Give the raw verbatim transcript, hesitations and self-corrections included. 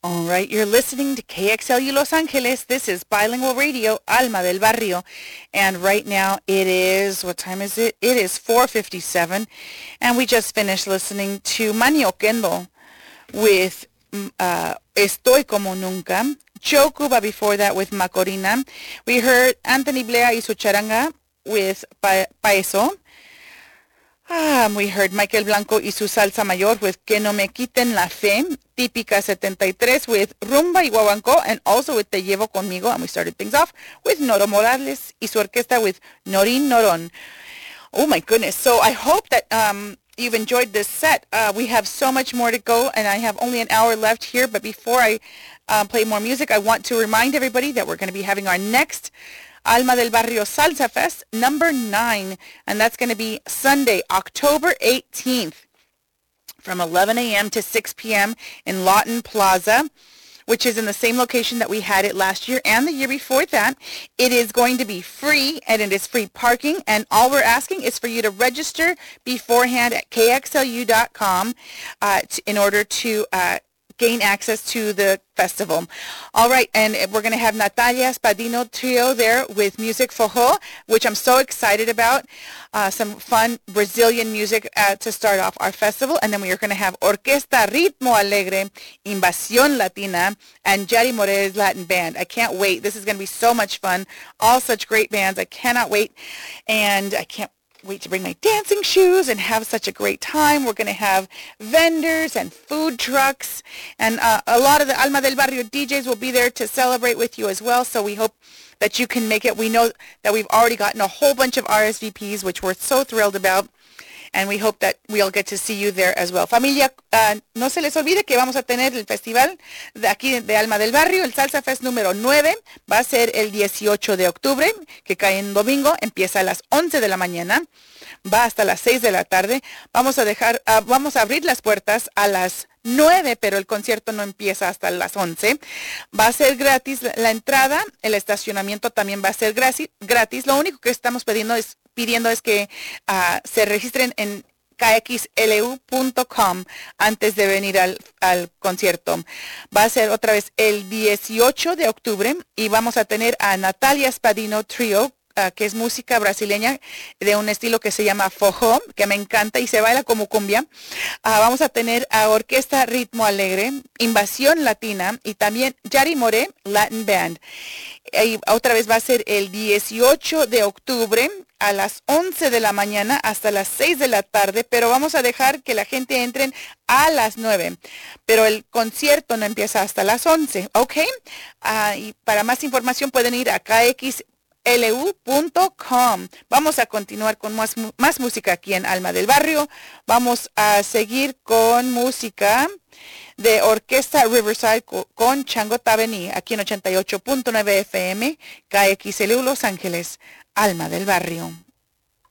All right, you're listening to K X L U Los Angeles. This is Bilingual Radio, Alma del Barrio. And right now it is, what time is it? It is four fifty-seven. And we just finished listening to Manny Oquendo with uh, Estoy Como Nunca. Joe Cuba before that with Macorina. We heard Anthony Blea y su charanga with pa- Paeso. Um, we heard Michael Blanco y su salsa mayor with Que no me quiten la fe. Típica seventy-three with Rumba y Guaguancó, and also with Te llevo conmigo. And we started things off with Noro Morales y su orquesta with Norin Noron. Oh my goodness. So I hope that um, you've enjoyed this set. Uh, we have so much more to go, and I have only an hour left here. But before I um, play more music, I want to remind everybody that we're going to be having our next Alma del Barrio Salsa Fest number nine, and that's going to be Sunday, October eighteenth, from eleven a.m. to six p.m. in Lawton Plaza, which is in the same location that we had it last year and the year before that. It is going to be free, and it is free parking, and all we're asking is for you to register beforehand at K X L U dot com uh, t- in order to uh, gain access to the festival. All right, and we're going to have Natalia Spadino Trio there with Music Forró, which I'm so excited about. Uh, some fun Brazilian music uh, to start off our festival. And then we are going to have Orquesta Ritmo Alegre, Invasión Latina, and Yari More's Latin Band. I can't wait. This is going to be so much fun. All such great bands. I cannot wait. And I can't wait to bring my dancing shoes and have such a great time. We're going to have vendors and food trucks, and uh, a lot of the Alma del Barrio D Js will be there to celebrate with you as well, so we hope that you can make it. We know that we've already gotten a whole bunch of R S V Ps, which we're so thrilled about, and we hope that we'll get to see you there as well. Familia, uh, no se les olvide que vamos a tener el festival de aquí de Alma del Barrio, el Salsa Fest número nueve, va a ser el dieciocho de octubre, que cae en domingo, empieza a las once de la mañana, va hasta las seis de la tarde. Vamos a dejar, uh, vamos a abrir las puertas a las nueve, pero el concierto no empieza hasta las once. Va a ser gratis la, la entrada, el estacionamiento también va a ser gratis. gratis. Lo único que estamos pidiendo es, pidiendo es que uh, se registren en K X L U punto com antes de venir al, al concierto. Va a ser otra vez el dieciocho de octubre y vamos a tener a Natalia Spadino Trio, Uh, que es música brasileña de un estilo que se llama forró, que me encanta y se baila como cumbia. Uh, vamos a tener a Orquesta Ritmo Alegre, Invasión Latina y también Yari More Latin Band. Y otra vez va a ser el dieciocho de octubre a las once de la mañana hasta las seis de la tarde, pero vamos a dejar que la gente entre a las nueve. Pero el concierto no empieza hasta las once, ¿ok? Uh, y para más información pueden ir a K X L U punto com. Vamos a continuar con más, más música aquí en Alma del Barrio. Vamos a seguir con música de Orquesta Riverside con, con Chango Tabení, aquí en ochenta y ocho punto nueve F M, K X L U Los Ángeles, Alma del Barrio.